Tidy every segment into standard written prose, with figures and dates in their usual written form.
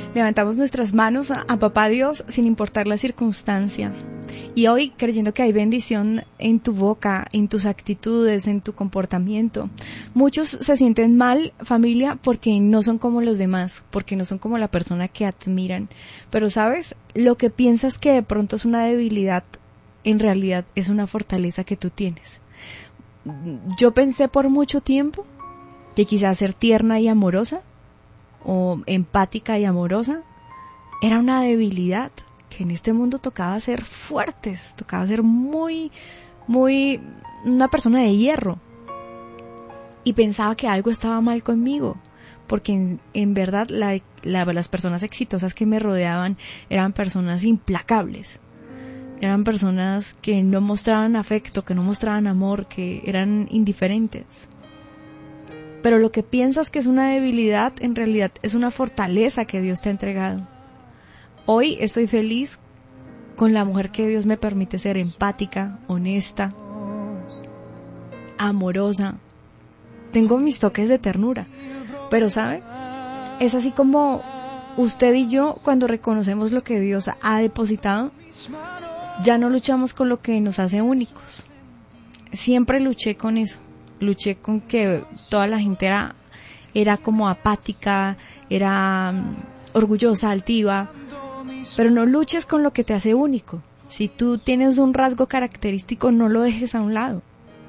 Levantamos nuestras manos a Papá Dios sin importar la circunstancia. Y hoy creyendo que hay bendición en tu boca, en tus actitudes, en tu comportamiento. Muchos se sienten mal, familia, porque no son como los demás, porque no son como la persona que admiran. Pero ¿sabes? Lo que piensas que de pronto es una debilidad, en realidad es una fortaleza que tú tienes. Yo pensé por mucho tiempo que quizás ser tierna y amorosa, o empática y amorosa, era una debilidad, que en este mundo tocaba ser fuertes, tocaba ser muy una persona de hierro, y pensaba que algo estaba mal conmigo, porque en verdad las personas exitosas que me rodeaban eran personas implacables, eran personas que no mostraban afecto, que no mostraban amor, que eran indiferentes. Pero lo que piensas que es una debilidad, en realidad es una fortaleza que Dios te ha entregado. Hoy estoy feliz con la mujer que Dios me permite ser, empática, honesta, amorosa. Tengo mis toques de ternura, pero ¿sabe? Es así como usted y yo, cuando reconocemos lo que Dios ha depositado, ya no luchamos con lo que nos hace únicos. Siempre luché con eso. Luché con que toda la gente era como apática, era orgullosa, altiva, pero no luches con lo que te hace único. Si tú tienes un rasgo característico, no lo dejes a un lado.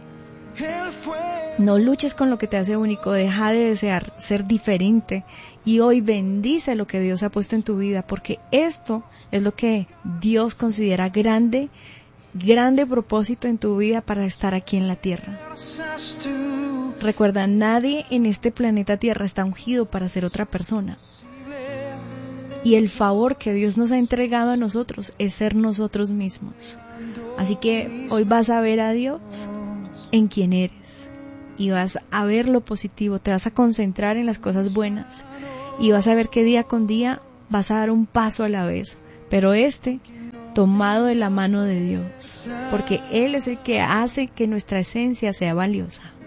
No luches con lo que te hace único, deja de desear ser diferente y hoy bendice lo que Dios ha puesto en tu vida, porque esto es lo que Dios considera grande propósito en tu vida para estar aquí en la tierra. Recuerda, nadie en este planeta Tierra está ungido para ser otra persona. Y el favor que Dios nos ha entregado a nosotros es ser nosotros mismos. Así que hoy vas a ver a Dios en quien eres. Y vas a ver lo positivo, te vas a concentrar en las cosas buenas. Y vas a ver que día con día vas a dar un paso a la vez. Pero tomado de la mano de Dios, porque Él es el que hace que nuestra esencia sea valiosa.